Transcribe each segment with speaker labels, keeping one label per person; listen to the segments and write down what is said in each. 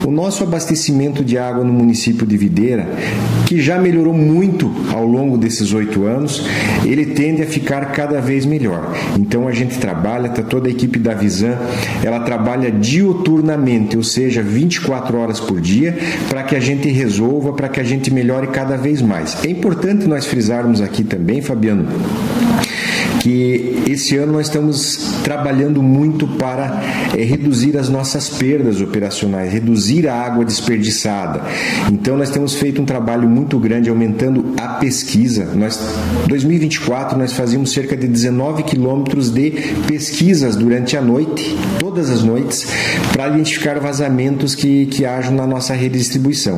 Speaker 1: O nosso abastecimento de água no município de Videira, que já melhorou muito ao longo desses 8 anos, ele tende a ficar cada vez melhor. Então a gente trabalha, toda a equipe da Visan, ela trabalha diuturnamente, ou seja, 24 horas por dia, para que a gente resolva, para que a gente melhore cada vez mais. É importante nós frisarmos aqui também, Fabiano, que esse ano nós estamos trabalhando muito para reduzir as nossas perdas operacionais, reduzir a água desperdiçada. Então nós temos feito um trabalho muito grande aumentando a pesquisa. Em 2024 nós fazíamos cerca de 19 quilômetros de pesquisas durante a noite, todas as noites, para identificar vazamentos que hajam na nossa rede de distribuição.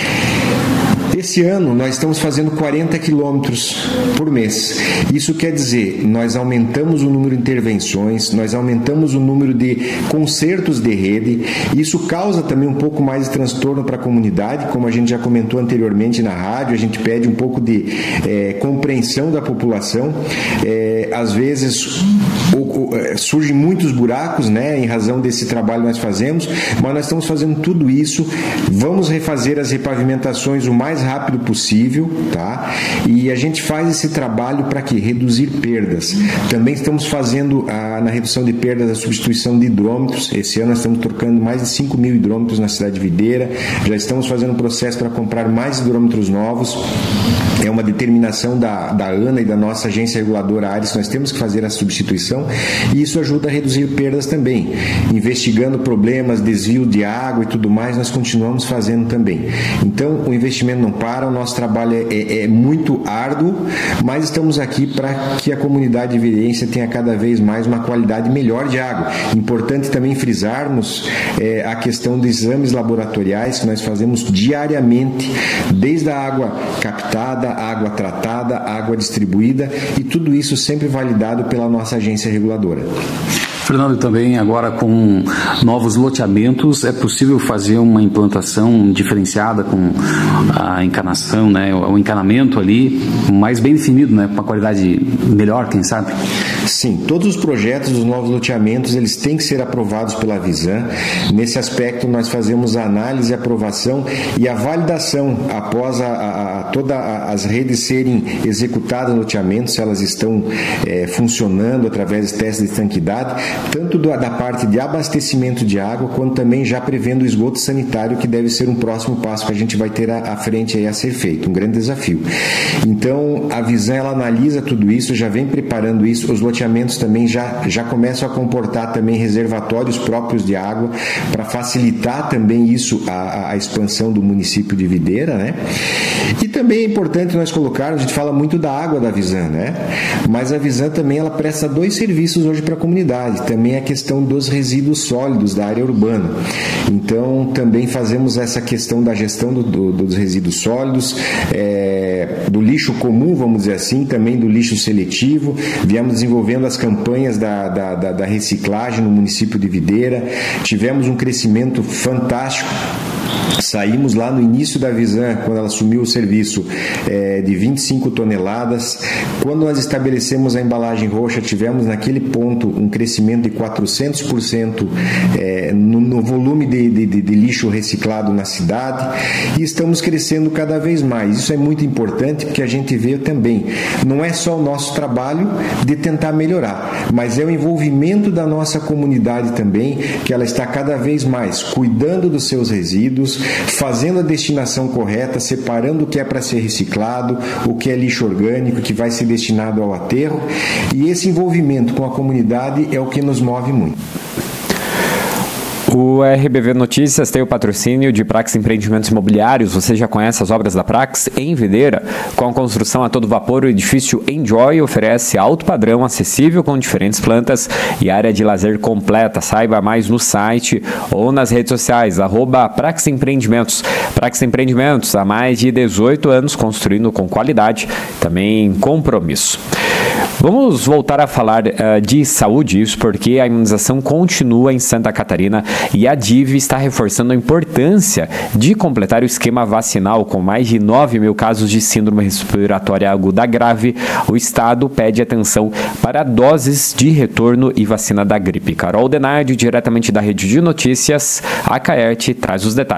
Speaker 1: Esse ano nós estamos fazendo 40 quilômetros por mês. Isso quer dizer, nós aumentamos o número de intervenções, nós aumentamos o número de consertos de rede. Isso causa também um pouco mais de transtorno para a comunidade, como a gente já comentou anteriormente na rádio. A gente pede um pouco de compreensão da população. Às vezes surgem muitos buracos, né, em razão desse trabalho que nós fazemos, mas nós estamos fazendo tudo isso. Vamos refazer as repavimentações o mais rápido possível, tá? E a gente faz esse trabalho para quê? Reduzir perdas. Também estamos fazendo na redução de perdas a substituição de hidrômetros. Esse ano nós estamos trocando mais de 5 mil hidrômetros na cidade de Videira. Já estamos fazendo um processo para comprar mais hidrômetros novos. É uma determinação da ANA e da nossa agência reguladora ARES, nós temos que fazer a substituição, e isso ajuda a reduzir perdas também. Investigando problemas, desvio de água e tudo mais, nós continuamos fazendo também. Então, o investimento não para, o nosso trabalho é muito árduo, mas estamos aqui para que a comunidade vieirense tenha cada vez mais uma qualidade melhor de água. Importante também frisarmos a questão dos exames laboratoriais que nós fazemos diariamente, desde a água captada, água tratada, água distribuída, e tudo isso sempre validado pela nossa agência reguladora.
Speaker 2: Fernando, também agora com novos loteamentos, é possível fazer uma implantação diferenciada com a encanação, né, o encanamento ali mais bem definido, né, com uma qualidade melhor, quem sabe?
Speaker 1: Sim, todos os projetos dos novos loteamentos, eles têm que ser aprovados pela Visan. Nesse aspecto, nós fazemos a análise, a aprovação e a validação após todas as redes serem executadas no loteamento, se elas estão funcionando através de testes de estanquidade, tanto da parte de abastecimento de água, quanto também já prevendo o esgoto sanitário, que deve ser um próximo passo que a gente vai ter à frente aí a ser feito, um grande desafio. Então, a Visan, ela analisa tudo isso, já vem preparando isso. Os loteamentos também já começam a comportar também reservatórios próprios de água, para facilitar também isso, a expansão do município de Videira, né? E também é importante nós colocarmos, a gente fala muito da água da Visan, né? Mas a Visan também, ela presta 2 serviços hoje para a comunidade. Também a questão dos resíduos sólidos da área urbana. Então, também fazemos essa questão da gestão dos resíduos sólidos, do lixo comum, vamos dizer assim, também do lixo seletivo. Viemos desenvolvendo as campanhas da reciclagem no município de Videira. Tivemos um crescimento fantástico. Saímos lá no início da Visan, quando ela assumiu o serviço, de 25 toneladas. Quando nós estabelecemos a embalagem roxa, tivemos naquele ponto um crescimento de 400% no volume de lixo reciclado na cidade, e estamos crescendo cada vez mais. Isso é muito importante, porque a gente vê também, não é só o nosso trabalho de tentar melhorar, mas é o envolvimento da nossa comunidade também, que ela está cada vez mais cuidando dos seus resíduos, fazendo a destinação correta, separando o que é para ser reciclado, o que é lixo orgânico, que vai ser destinado ao aterro, e esse envolvimento com a comunidade é o que nos move muito.
Speaker 3: O RBV Notícias tem o patrocínio de Prax Empreendimentos Imobiliários. Você já conhece as obras da Prax em Videira? Com a construção a todo vapor, o edifício Enjoy oferece alto padrão, acessível com diferentes plantas e área de lazer completa. Saiba mais no site ou nas redes sociais, @Prax Empreendimentos. Prax Empreendimentos, há mais de 18 anos, construindo com qualidade, também compromisso. Vamos voltar a falar de saúde, isso porque a imunização continua em Santa Catarina e a DIV está reforçando a importância de completar o esquema vacinal. Com mais de 9 mil casos de síndrome respiratória aguda grave, o Estado pede atenção para doses de retorno e vacina da gripe. Carol Denardi, diretamente da Rede de Notícias, a Caerte, traz os detalhes.